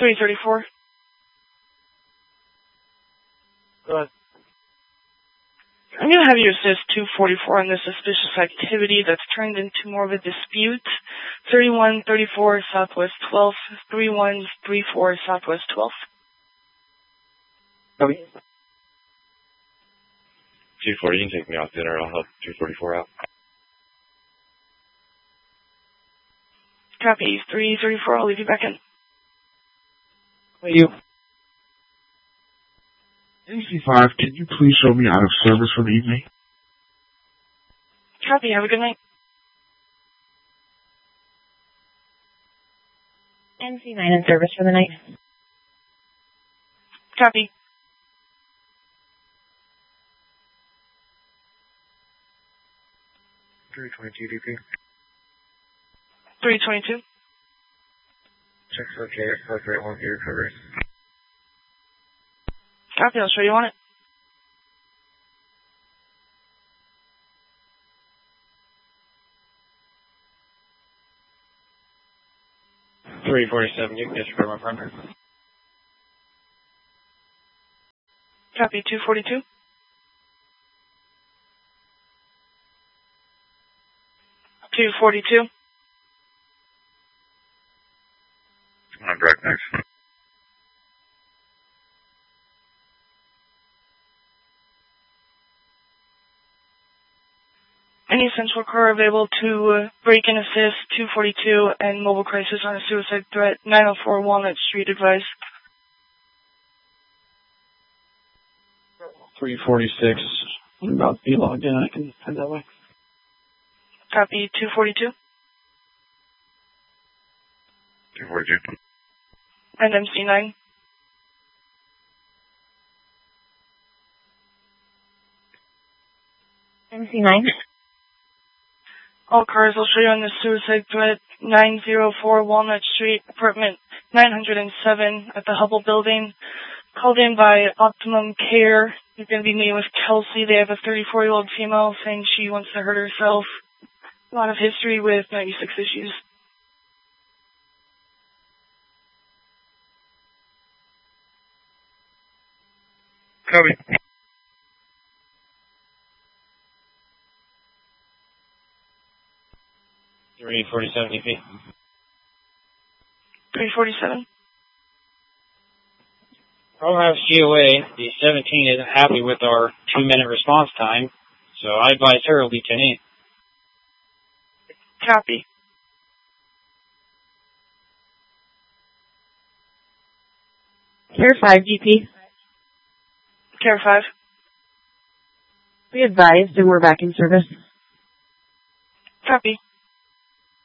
334. Go ahead. I'm going to have you assist 244 on this suspicious activity that's turned into more of a dispute. 3134 Southwest 12th, 3134 Southwest 12th. Copy. 240, you can take me off dinner. I'll help 244 out. Copy. 334, I'll leave you back in. Thank you. NC5, can you please show me out of service for the evening? Copy. Have a good night. NC9 in service for the night. Copy. DP. 322. Checks okay. Flight rate 1 for recovery. Copy. I'll show you on it. $347, you can disregard my friend. Copy. 242. $242. I'm direct next. Any central car available to break and assist 242 and mobile crisis on a suicide threat 904 Walnut Street advised. 346. I'm about to be logged in. I can head that way. Copy. 242. 242. And MC9. MC9. All cars will show you on the suicide threat 904 Walnut Street, apartment 907 at the Hubble building. Called in by Optimum Care. You're going to be meeting with Kelsey. They have a 34-year-old female saying she wants to hurt herself. A lot of history with 96 issues. Copy. $347 DP. 347. Program GOA, the 17 isn't happy with our 2-minute response time, so I advise her to be 10-8. Copy. Care 5 GP. Care 5. We advised and we're back in service. Copy.